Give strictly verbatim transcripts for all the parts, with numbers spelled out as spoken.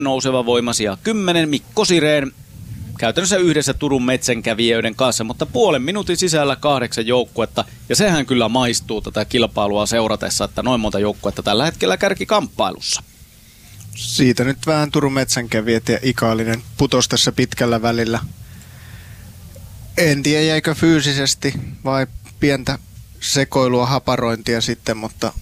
nouseva voimasia kymmenen Mikko Sirén käytännössä yhdessä Turun metsänkävijöiden kanssa, mutta puolen minuutin sisällä kahdeksan joukkuetta, ja sehän kyllä maistuu tätä kilpailua seuratessa, että noin monta joukkuetta tällä hetkellä kärkikamppailussa. Siitä nyt vähän Turun metsänkävijät ja Ikaalinen putos tässä pitkällä välillä. En tiedä jäikö fyysisesti vai pientä sekoilua, haparointia sitten, mutta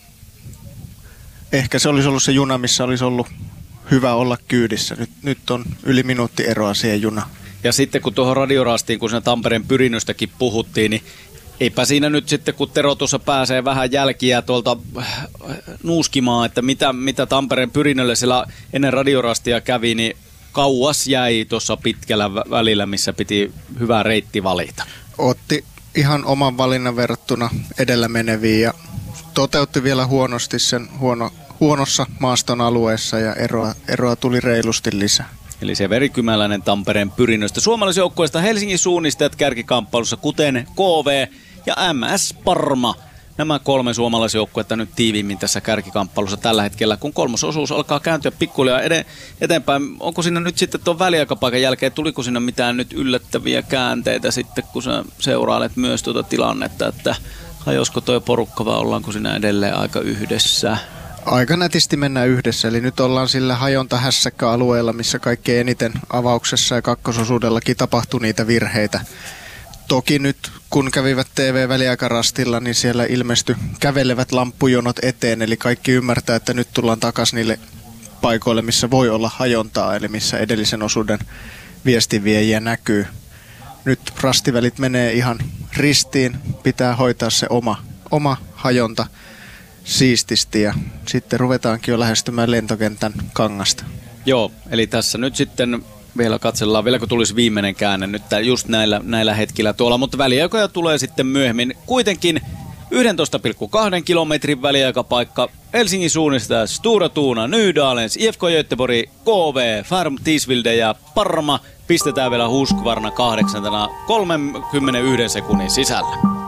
ehkä se olisi ollut se juna, missä olisi ollut hyvä olla kyydissä. Nyt, nyt on yli minuutti eroa siihen junaan. Ja sitten kun tuohon radiorastiin, kun siinä Tampereen Pyrinnöstäkin puhuttiin, niin eipä siinä nyt sitten, kun Tero tuossa pääsee vähän jälkiä tuolta nuuskimaan, että mitä, mitä Tampereen Pyrinnölle siellä ennen radiorastia kävi, niin kauas jäi tuossa pitkällä välillä, missä piti hyvä reitti valita. Otti ihan oman valinnan verrattuna edellä meneviin ja toteutti vielä huonosti sen huono, huonossa maaston alueessa ja eroa, eroa tuli reilusti lisää. Eli se verikymäläinen Tampereen Pyrinnöstä. Suomalaisjoukkueesta Helsingin suunnistajat kärkikamppailussa, kuten K V ja M S Parma. Nämä kolme suomalaisjoukkuetta nyt tiiviimmin tässä kärkikamppailussa tällä hetkellä, kun kolmososuus alkaa kääntyä pikkuhiljaa eteenpäin. Onko siinä nyt sitten tuon väliaikapaikan jälkeen, tuliko siinä mitään nyt yllättäviä käänteitä sitten, kun sä seurailet myös tuota tilannetta, että hajosko toi porukka vai ollaanko siinä edelleen aika yhdessä? Aika nätisti mennään yhdessä, eli nyt ollaan sillä hajonta-hässäkkä-alueella, missä kaikkein eniten avauksessa ja kakkososuudellakin tapahtui niitä virheitä. Toki nyt, kun kävivät T V-väliaikarastilla, niin siellä ilmestyi kävelevät lamppujonot eteen, eli kaikki ymmärtää, että nyt tullaan takaisin niille paikoille, missä voi olla hajontaa, eli missä edellisen osuuden viestinviejiä näkyy. Nyt rastivälit menee ihan ristiin, pitää hoitaa se oma, oma hajonta siististi ja sitten ruvetaankin jo lähestymään lentokentän kangasta. Joo, eli tässä nyt sitten vielä katsellaan, vielä kun tulisi viimeinen käänne nyt just näillä, näillä hetkillä tuolla, mutta väliaikoja tulee sitten myöhemmin. Kuitenkin yksitoista pilkku kaksi kilometrin väliaikapaikka Helsingin suunnista Stora Tuna, Nydalens, I F K Göteborg, K V, Färm Tisvilde ja Parma pistetään vielä Husqvarna kahdeksantena kolmenkymmenenyhden sekunnin sisällä.